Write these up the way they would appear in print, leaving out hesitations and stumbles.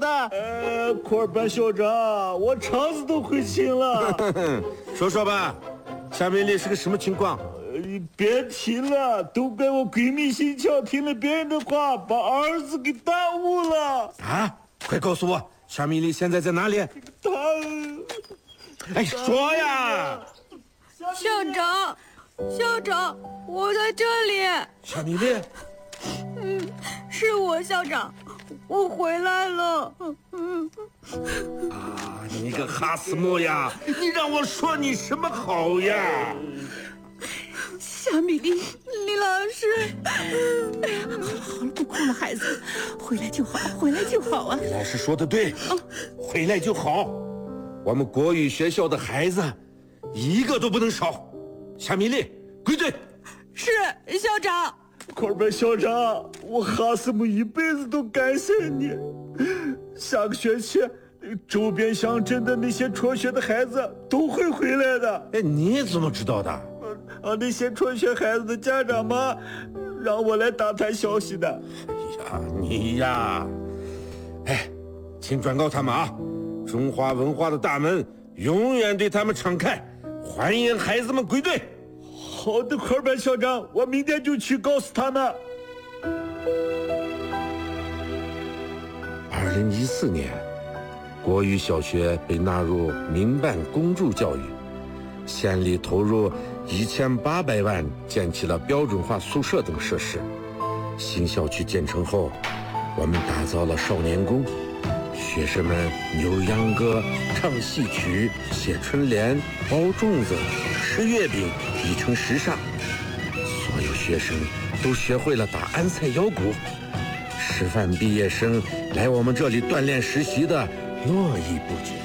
库尔班校长，我肠子都悔青了。 说吧，夏美丽是个什么情况？ 别提了，都怪我鬼迷心窍，听了别人的话，把儿子给耽误了。 啊！快告诉我，夏美丽现在在哪里？ 他， 说呀！ 校长，我在这里。 夏美丽， 是我，校长，我回来了。 啊，你个哈斯莫呀！你让我说你什么好呀？ 夏米丽，李老师， 好了，不哭了，孩子，回来就好，回来就好啊！ 李老师说的对，回来就好。我们国语学校的孩子，一个都不能少。夏米丽，归队。 是校长。 库尔班校长，我哈斯姆一辈子都感谢你。下个学期，周边乡镇的那些辍学的孩子都会回来的。 你怎么知道的？ 那些辍学孩子的家长们让我来打探消息的。 你呀，请转告他们啊，中华文化的大门永远对他们敞开，欢迎孩子们归队。 好的，库尔班校长，我明天就去告诉他们。 2014年，国语小学被纳入民办公助教育，县里投入1800万建起了标准化宿舍等设施。新校区建成后，我们打造了少年宫，学生们扭秧歌、唱戏曲、写春联、包粽子、吃月饼已成时尚。所有学生都学会了打安塞腰鼓，师范毕业生来我们这里锻炼实习的络绎不绝。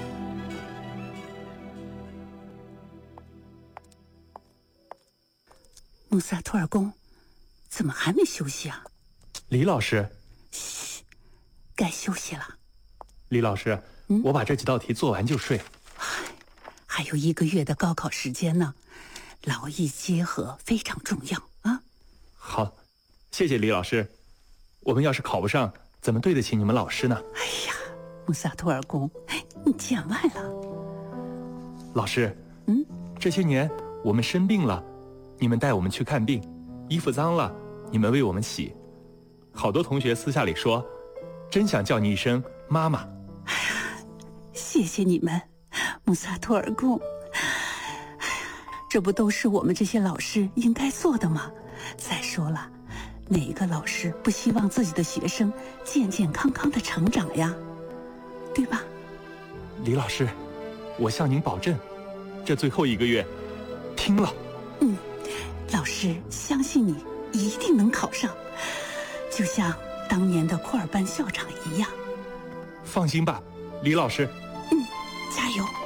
穆萨托尔公，怎么还没休息啊？ 李老师， 嘘，该休息了。 李老师，我把这几道题做完就睡。 还有1个月的高考时间呢，劳逸结合非常重要啊。 好，谢谢李老师。我们要是考不上，怎么对得起你们老师呢？ 哎呀，穆萨托尔公，你见外了。 老师，这些年我们生病了，你们带我们去看病，衣服脏了，你们为我们洗。好多同学私下里说，真想叫你一声妈妈。 哎呀，谢谢你们，穆萨托尔公。这不都是我们这些老师应该做的吗？再说了，哪个老师不希望自己的学生健健康康的成长呀？对吧？ 李老师，我向您保证，这最后1个月，拼了！ 老师相信你一定能考上，就像当年的库尔班校长一样。 放心吧，李老师。 加油！